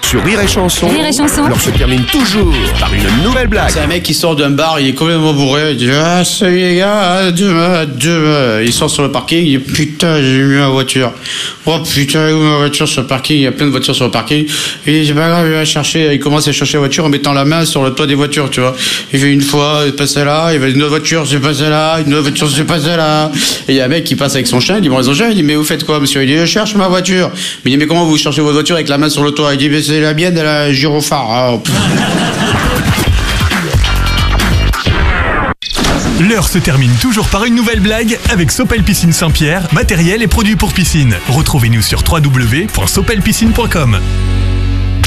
Sur Rire et Chanson, Rire et Chanson. l'heure se termine toujours par une nouvelle blague. C'est un mec qui sort d'un bar, il est complètement bourré, il dit ah salut les gars, demain. Il sort sur le parking, il dit putain j'ai mis ma voiture. Oh putain où ma voiture sur le parking, il y a plein de voitures sur le parking. Il dit c'est pas grave, il va chercher, il commence à chercher la voiture en mettant la main sur le toit des voitures, tu vois. Il fait une fois, il passe là, il va une autre voiture, c'est passé là, une autre voiture, c'est passé là. Et il y a un mec qui passe avec son chien, il dit bon son chien, il dit mais vous faites quoi monsieur? Il dit je cherche ma voiture. Mais il dit mais comment vous cherchez votre voiture avec la main sur le toit? Il dit mais c'est la mienne, elle a un gyrophare. Oh, L'heure se termine toujours par une nouvelle blague avec Sopel Piscine Saint-Pierre, matériel et produits pour piscine. Retrouvez-nous sur www.sopelpiscine.com.